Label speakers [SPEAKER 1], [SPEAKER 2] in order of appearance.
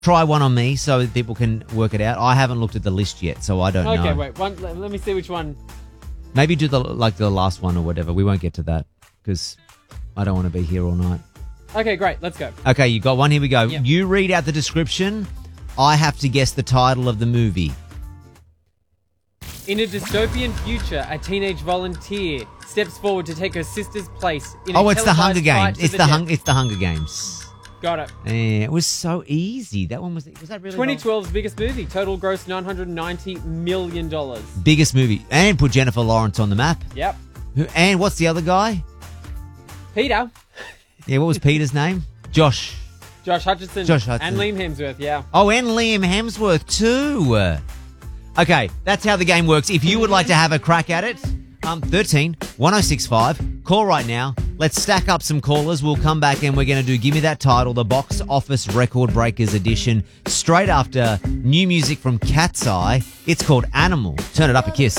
[SPEAKER 1] try one on me so that people can work it out. I haven't looked at the list yet, so I don't know.
[SPEAKER 2] Okay, wait. Let me see which one.
[SPEAKER 1] Maybe do the last one or whatever. We won't get to that because I don't want to be here all night.
[SPEAKER 2] Okay, great. Let's go.
[SPEAKER 1] Okay, you got one. Here we go.
[SPEAKER 2] Yep.
[SPEAKER 1] You read out the description. I have to guess the title of the movie.
[SPEAKER 2] In a dystopian future, a teenage volunteer steps forward to take her sister's place in a
[SPEAKER 1] It's the Hunger
[SPEAKER 2] televised
[SPEAKER 1] Games.
[SPEAKER 2] fight to
[SPEAKER 1] It's
[SPEAKER 2] the
[SPEAKER 1] the
[SPEAKER 2] death.
[SPEAKER 1] It's the Hunger Games.
[SPEAKER 2] Got it.
[SPEAKER 1] Yeah, it was so easy. That one was that really
[SPEAKER 2] 2012's biggest movie. Total gross $990 million.
[SPEAKER 1] biggest movie? And put Jennifer Lawrence on the map.
[SPEAKER 2] Yep.
[SPEAKER 1] And what's the other guy?
[SPEAKER 2] Peter.
[SPEAKER 1] Yeah, what was Peter's name? Josh
[SPEAKER 2] Hutcherson.
[SPEAKER 1] Josh Hutcherson.
[SPEAKER 2] And Liam Hemsworth, yeah.
[SPEAKER 1] Oh, and Liam Hemsworth too. Okay, that's how the game works. If you would like to have a crack at it, 13 1065. Call right now. Let's stack up some callers. We'll come back and we're going to do Give Me That Title, the Box Office Record Breakers edition, straight after new music from Cat's Eye. It's called Animal. Turn it up a kiss.